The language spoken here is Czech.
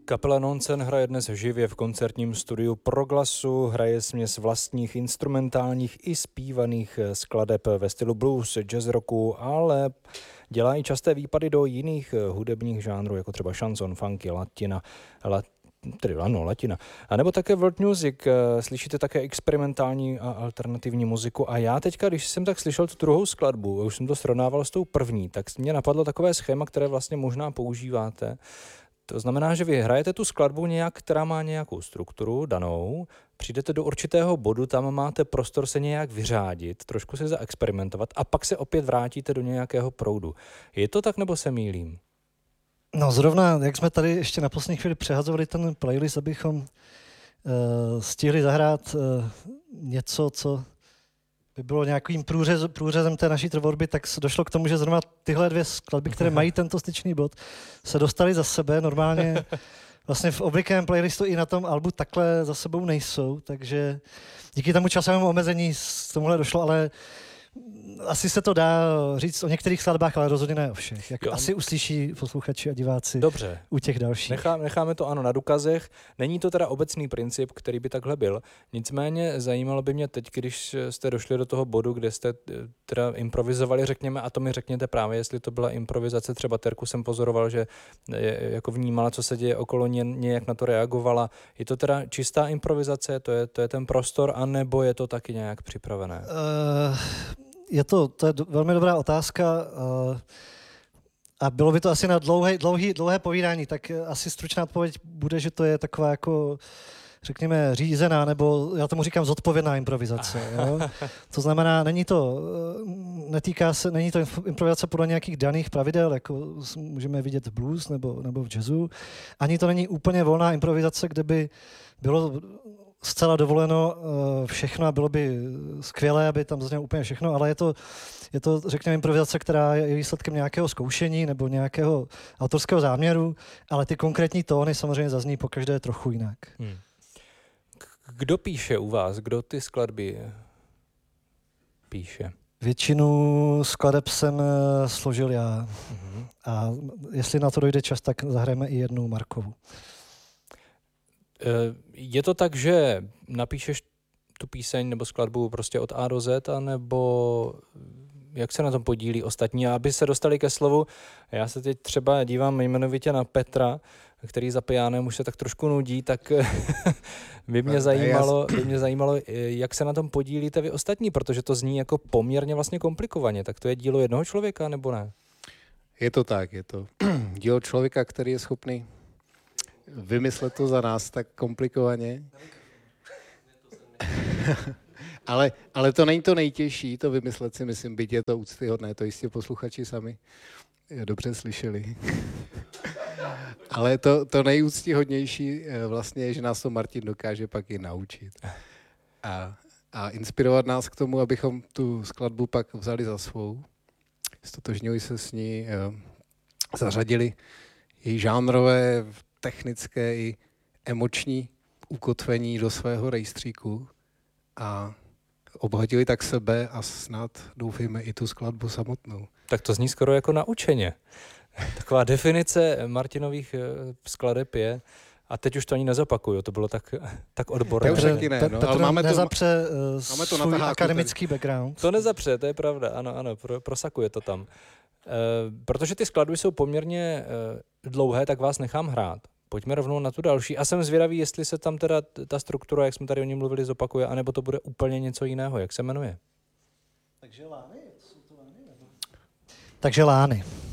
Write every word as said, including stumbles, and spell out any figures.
Kapela Noncen hraje dnes živě v koncertním studiu Proglasu, hraje směs vlastních instrumentálních i zpívaných skladeb ve stylu blues, jazz rocku, ale dělá i časté výpady do jiných hudebních žánrů, jako třeba šanson, funky, latina, lat, tedy ano, latina. A nebo také world music, slyšíte také experimentální a alternativní muziku. A já teďka, když jsem tak slyšel tu druhou skladbu, už jsem to srovnával s tou první, tak mě napadlo takové schéma, které vlastně možná používáte. To znamená, že vy hrajete tu skladbu nějak, která má nějakou strukturu danou, přijdete do určitého bodu, tam máte prostor se nějak vyřádit, trošku se zaexperimentovat a pak se opět vrátíte do nějakého proudu. Je to tak, nebo se mýlím? No zrovna, jak jsme tady ještě na poslední chvíli přehazovali ten playlist, abychom uh, stihli zahrát uh, něco, co by bylo nějakým průřez, průřezem té naší tvorby, tak došlo k tomu, že zrovna tyhle dvě skladby, které mají tento styčný bod, se dostaly za sebe. Normálně vlastně v obvyklém playlistu i na tom albu takhle za sebou nejsou, takže díky tomu časovému omezení z tomuhle došlo, ale asi se to dá říct o některých skladbách, ale rozhodně ne o všech. Jak jo. Asi uslyší posluchači a diváci. Dobře. U těch dalších. Nechá, necháme to ano na důkazech. Není to teda obecný princip, který by takhle byl. Nicméně zajímalo by mě teď, když jste došli do toho bodu, kde jste teda improvizovali, řekněme, a to mi řekněte právě, jestli to byla improvizace. Třeba Terku jsem pozoroval, že jako vnímala, co se děje okolo ní, nějak na to reagovala. Je to teda čistá improvizace, to je, to je ten prostor, anebo je to taky nějak připravené? Uh... Je to, to je velmi dobrá otázka a bylo by to asi na dlouhé, dlouhé, dlouhé povídání, tak asi stručná odpověď bude, že to je taková jako, řekněme, řízená, nebo já tomu říkám zodpovědná improvizace. Jo? To znamená, není to, netýká se, není to improvizace podle nějakých daných pravidel, jako můžeme vidět v blues nebo, nebo v jazzu, ani to není úplně volná improvizace, kde by bylo zcela dovoleno všechno a bylo by skvělé, aby tam zaznělo úplně všechno, ale je to, je to, řekněme, improvizace, která je výsledkem nějakého zkoušení nebo nějakého autorského záměru, ale ty konkrétní tóny samozřejmě zazní pokaždé trochu jinak. Hmm. Kdo píše u vás? Kdo ty skladby píše? Většinu skladeb jsem složil já. Hmm. A jestli na to dojde čas, tak zahrajeme i jednu Markovu. Je to tak, že napíšeš tu píseň nebo skladbu prostě od A do Z, anebo jak se na tom podílí ostatní? A aby se dostali ke slovu, já se teď třeba dívám jmenovitě na Petra, který za pijánem už se tak trošku nudí, tak by mě zajímalo, by mě zajímalo, jak se na tom podílíte vy ostatní, protože to zní jako poměrně vlastně komplikovaně. Tak to je dílo jednoho člověka, nebo ne? Je to tak, je to dílo člověka, který je schopný vymyslet to za nás tak komplikovaně. ale, ale to není to nejtěžší, to vymyslet si myslím, byť je to úctyhodné, to jistě posluchači sami dobře slyšeli. ale to, to nejúctyhodnější vlastně je, že nás to Martin dokáže pak i naučit. A, a inspirovat nás k tomu, abychom tu skladbu pak vzali za svou, stotožnili se s ní, zařadili její žánrové, technické i emoční ukotvení do svého rejstříku a obohatili tak sebe a snad doufejme i tu skladbu samotnou. Tak to zní skoro jako naučeně. Taková definice Martinových skladeb je, a teď už to ani nezapakuju, to bylo tak, tak odborné. Petr, ne, no, Petr máme nezapře to, máme to svůj akademický tady. Background. To nezapře, to je pravda, ano, ano, pro, prosakuje to tam. E, protože ty skladby jsou poměrně e, dlouhé, tak vás nechám hrát. Pojďme rovnou na tu další. A jsem zvědavý, jestli se tam teda ta struktura, jak jsme tady o ní mluvili, zopakuje, anebo to bude úplně něco jiného. Jak se jmenuje? Takže Lány? Jsou to Lány? Nebo? Takže Lány.